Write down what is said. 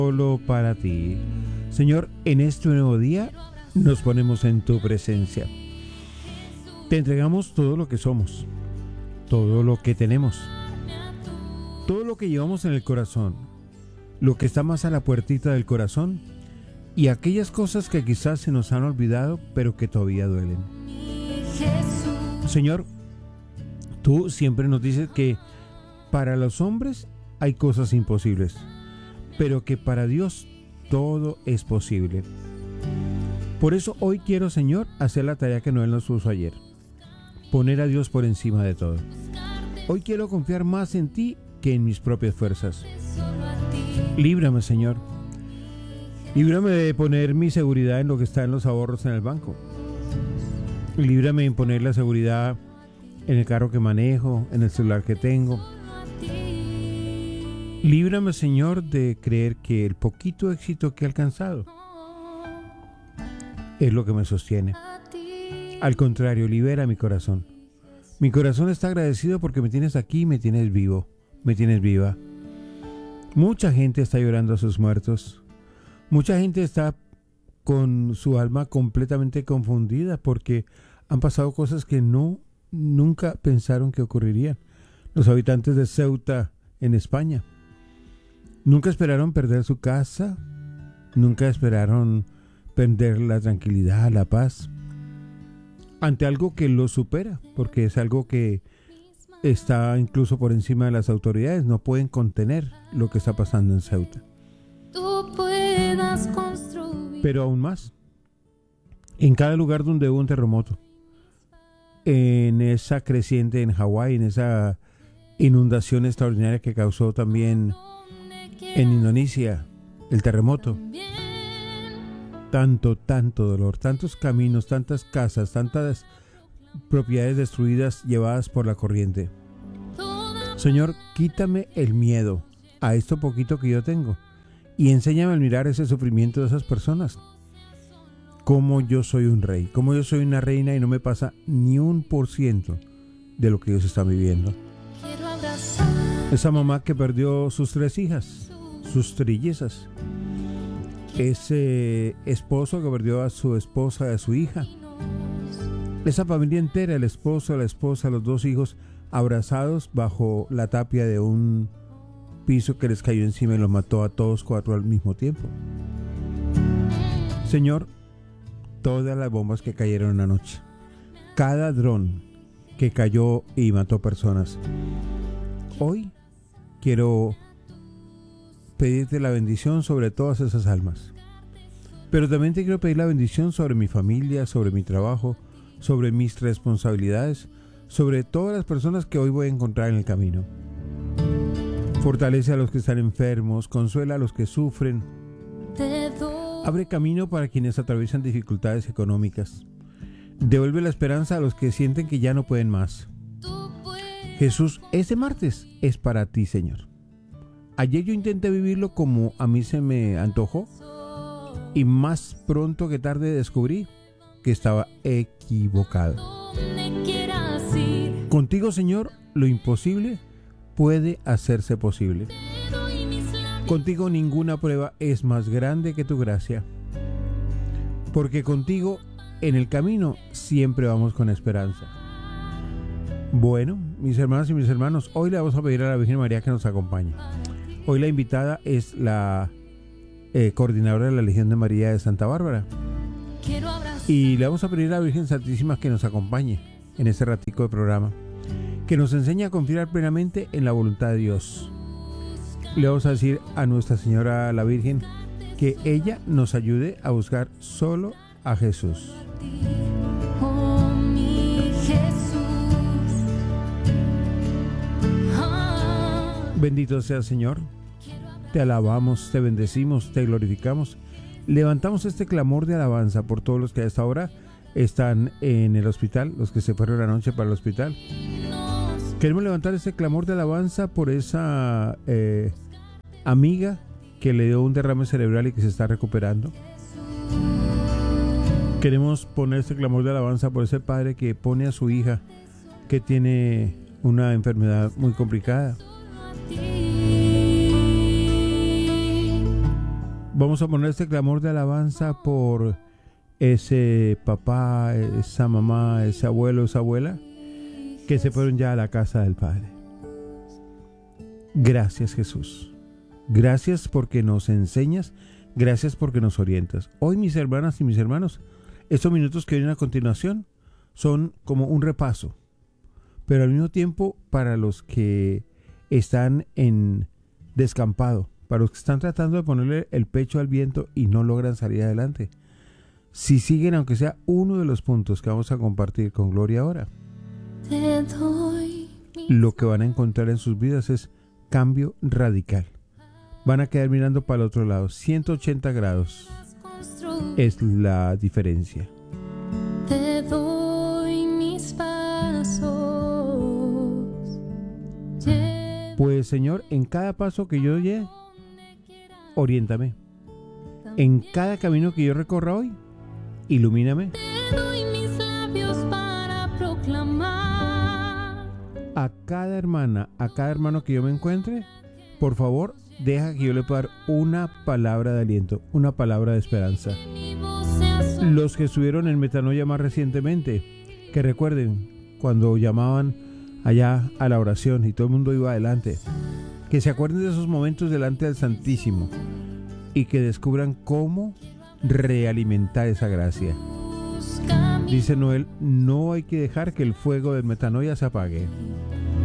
Solo para ti. Señor, en este nuevo día nos ponemos en tu presencia. Te entregamos todo lo que somos, todo lo que tenemos, todo lo que llevamos en el corazón, lo que está más a la puertita del corazón y aquellas cosas que quizás se nos han olvidado, pero que todavía duelen. Señor, tú siempre nos dices que para los hombres hay cosas imposibles, pero que para Dios todo es posible. Por eso hoy quiero, Señor, hacer la tarea que Noel nos puso ayer. Poner a Dios por encima de todo. Hoy quiero confiar más en ti que en mis propias fuerzas. Líbrame, Señor. Líbrame de poner mi seguridad en lo que está en los ahorros en el banco. Líbrame de poner la seguridad en el carro que manejo, en el celular que tengo. Líbrame, Señor, de creer que el poquito éxito que he alcanzado es lo que me sostiene. Al contrario, libera mi corazón. Mi corazón está agradecido porque me tienes aquí, me tienes vivo, me tienes viva. Mucha gente está llorando a sus muertos. Mucha gente está con su alma completamente confundida porque han pasado cosas que nunca pensaron que ocurrirían. Los habitantes de Ceuta, en España, nunca esperaron perder su casa, nunca esperaron perder la tranquilidad, la paz, ante algo que lo supera, porque es algo que está incluso por encima de las autoridades. No pueden contener lo que está pasando en Ceuta. Pero aún más, en cada lugar donde hubo un terremoto, en esa creciente en Hawái, en esa inundación extraordinaria que causó también en Indonesia el terremoto, tanto dolor, tantos caminos, tantas casas, tantas propiedades destruidas, llevadas por la corriente. Señor, quítame el miedo a esto poquito que yo tengo y enséñame a mirar ese sufrimiento de esas personas. Como yo soy un rey, como yo soy una reina y no me pasa ni 1% de lo que ellos están viviendo. Esa mamá que perdió sus 3 hijas, sus trillizas. Ese esposo que perdió a su esposa, a su hija. Esa familia entera, el esposo, la esposa, los 2 hijos, abrazados bajo la tapia de un piso que les cayó encima y los mató a todos 4 al mismo tiempo. Señor, todas las bombas que cayeron anoche, cada dron que cayó y mató personas, hoy quiero pedirte la bendición sobre todas esas almas. Pero también te quiero pedir la bendición sobre mi familia, sobre mi trabajo, sobre mis responsabilidades, sobre todas las personas que hoy voy a encontrar en el camino. Fortalece a los que están enfermos, consuela a los que sufren, abre camino para quienes atraviesan dificultades económicas, devuelve la esperanza a los que sienten que ya no pueden más. Jesús, este martes es para ti, Señor. Ayer yo intenté vivirlo como a mí se me antojó y más pronto que tarde descubrí que estaba equivocado. Contigo, Señor, lo imposible puede hacerse posible. Contigo ninguna prueba es más grande que tu gracia, porque contigo en el camino siempre vamos con esperanza. Bueno, mis hermanas y mis hermanos, hoy le vamos a pedir a la Virgen María que nos acompañe. Hoy la invitada es la coordinadora de la Legión de María de Santa Bárbara. Y le vamos a pedir a la Virgen Santísima que nos acompañe en este ratico de programa, que nos enseñe a confiar plenamente en la voluntad de Dios. Le vamos a decir a Nuestra Señora la Virgen que ella nos ayude a buscar solo a Jesús. Bendito sea el Señor. Te alabamos, te bendecimos, te glorificamos. Levantamos este clamor de alabanza por todos los que a esta hora están en el hospital, los que se fueron anoche para el hospital. Queremos levantar este clamor de alabanza por esa amiga que le dio un derrame cerebral y que se está recuperando. Queremos poner este clamor de alabanza por ese padre que pone a su hija que tiene una enfermedad muy complicada. Vamos a poner este clamor de alabanza por ese papá, esa mamá, ese abuelo, esa abuela que se fueron ya a la casa del Padre. Gracias, Jesús. Gracias porque nos enseñas. Gracias porque nos orientas. Hoy, mis hermanas y mis hermanos, estos minutos que vienen a continuación son como un repaso, pero al mismo tiempo para los que están en descampado, para los que están tratando de ponerle el pecho al viento y no logran salir adelante. Si siguen, aunque sea uno de los puntos que vamos a compartir con Gloria ahora, lo que van a encontrar en sus vidas es cambio radical. Van a quedar mirando para el otro lado. 180 grados es la diferencia. Te doy mis pasos. Pues, Señor, en cada paso que yo dé, oriéntame. En cada camino que yo recorra hoy, ilumíname. Te doy mis labios para proclamar. A cada hermana, a cada hermano que yo me encuentre, por favor, deja que yo le pueda dar una palabra de aliento, una palabra de esperanza. Los que estuvieron en Metanoia más recientemente, que recuerden cuando llamaban allá a la oración y todo el mundo iba adelante, que se acuerden de esos momentos delante del Santísimo y que descubran cómo realimentar esa gracia. Dice Noel, no hay que dejar que el fuego del Metanoia se apague.